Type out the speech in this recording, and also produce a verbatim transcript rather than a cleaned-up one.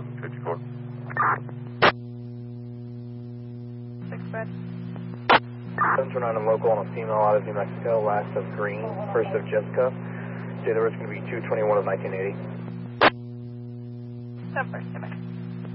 fifty-four. Six bed. seven two nine and local on a female out of New Mexico, last of Green, first of Jessica. Say the risk going to be two twenty-one of nineteen eighty. Seven first, seven.